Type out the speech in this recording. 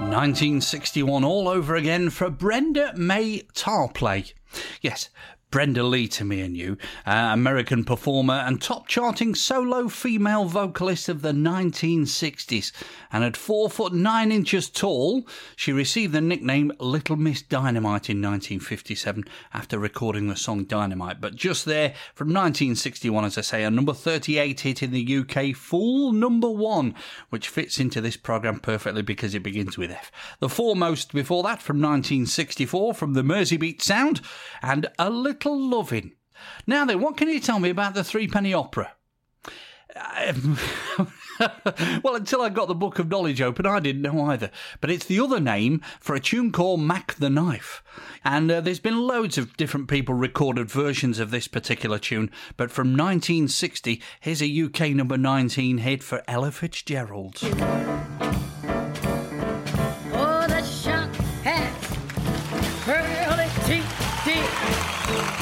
1961 all over again for Brenda Mae Tarplay. Yes, Brenda Lee to me and you, American performer and top charting solo female vocalist of the 1960s. And at 4'9" tall, she received the nickname Little Miss Dynamite in 1957 after recording the song Dynamite. But just there, from 1961, as I say, a number 38 hit in the UK, full number 1, which fits into this programme perfectly because it begins with F. The foremost before that, from 1964, from the Merseybeat Sound, and A Little Lovin'. Now then, what can you tell me about the Threepenny Opera? Well, until I got the Book of Knowledge open, I didn't know either. But it's the other name for a tune called Mac the Knife. And there's been loads of different people recorded versions of this particular tune. But from 1960, here's a UK number 19 hit for Ella Fitzgerald. Oh, the shot has early teeth.